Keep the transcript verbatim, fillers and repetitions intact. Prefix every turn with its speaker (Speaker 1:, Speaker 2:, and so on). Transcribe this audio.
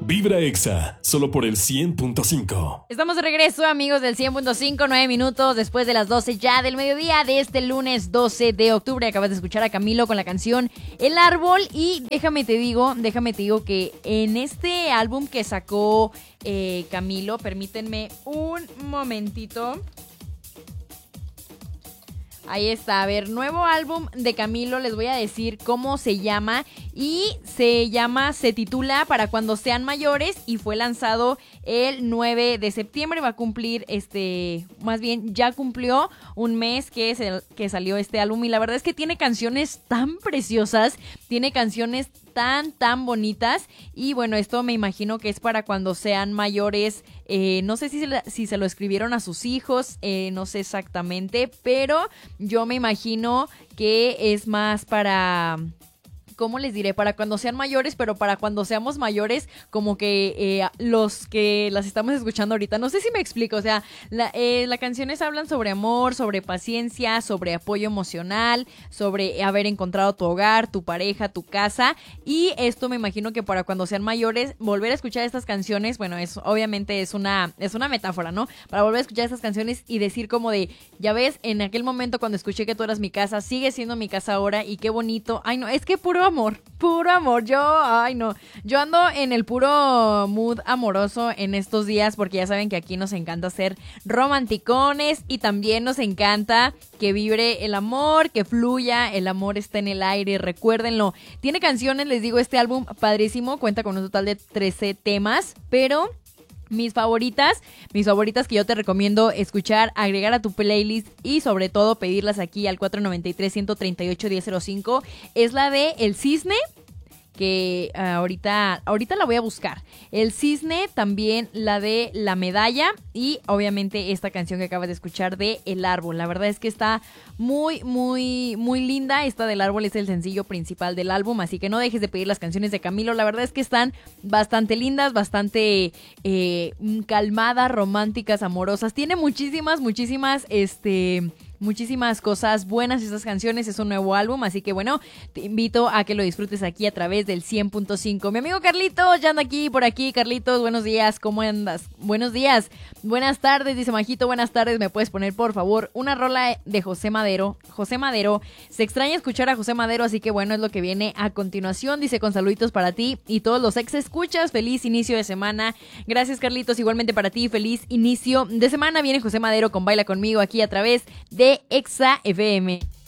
Speaker 1: Vibra Exa, solo por el cien punto cinco.
Speaker 2: Estamos de regreso, amigos del cien punto cinco, nueve minutos después de las doce ya del mediodía de este lunes doce de octubre. Acabas de escuchar a Camilo con la canción El Árbol. Y déjame te digo, déjame te digo que en este álbum que sacó eh, Camilo, permítanme un momentito. Ahí está, a ver, nuevo álbum de Camilo, les voy a decir cómo se llama y se llama, se titula Para Cuando Sean Mayores y fue lanzado el nueve de septiembre, va a cumplir, este, más bien ya cumplió un mes que, es el, que salió este álbum y la verdad es que tiene canciones tan preciosas, tiene canciones tan, tan bonitas y bueno, esto me imagino que es para cuando sean mayores, eh, no sé si se, si se lo escribieron a sus hijos, eh, no sé exactamente, pero yo me imagino que es más para... ¿Cómo les diré? Para cuando sean mayores, pero para cuando seamos mayores, como que eh, los que las estamos escuchando ahorita, no sé si me explico, o sea, la, eh, las canciones hablan sobre amor, sobre paciencia, sobre apoyo emocional, sobre haber encontrado tu hogar, tu pareja, tu casa, y esto me imagino que para cuando sean mayores, volver a escuchar estas canciones, bueno, es obviamente es una, es una metáfora, ¿no? Para volver a escuchar estas canciones y decir como de, ya ves, en aquel momento cuando escuché que tú eras mi casa, sigue siendo mi casa ahora, y qué bonito, ay no, es que puro amor, puro amor, yo, ay no, yo ando en el puro mood amoroso en estos días porque ya saben que aquí nos encanta ser romanticones y también nos encanta que vibre el amor, que fluya, el amor está en el aire, recuérdenlo, tiene canciones, les digo, este álbum padrísimo, cuenta con un total de trece temas, pero... Mis favoritas, mis favoritas que yo te recomiendo escuchar, agregar a tu playlist y sobre todo pedirlas aquí al cuatro nueve tres, uno tres ocho, uno cero cero cinco es la de El Cisne, que uh, ahorita, ahorita la voy a buscar. El Cisne, también la de La Medalla y obviamente esta canción que acabas de escuchar de El Árbol. La verdad es que está muy, muy, muy linda. Esta del Árbol es el sencillo principal del álbum, así que no dejes de pedir las canciones de Camilo. La verdad es que están bastante lindas, bastante eh, calmadas, románticas, amorosas. Tiene muchísimas, muchísimas, este... muchísimas cosas buenas estas canciones, es un nuevo álbum, así que bueno, te invito a que lo disfrutes aquí a través del cien punto cinco. Mi amigo Carlitos ya anda aquí, por aquí. Carlitos, buenos días, ¿cómo andas? Buenos días, buenas tardes, dice Majito, buenas tardes, ¿me puedes poner por favor una rola de José Madero? José Madero, se extraña escuchar a José Madero, así que bueno, es lo que viene a continuación, dice con saluditos para ti y todos los ex escuchas, feliz inicio de semana. Gracias Carlitos, igualmente para ti, feliz inicio de semana. Viene José Madero con Baila Conmigo aquí a través de Exa F M.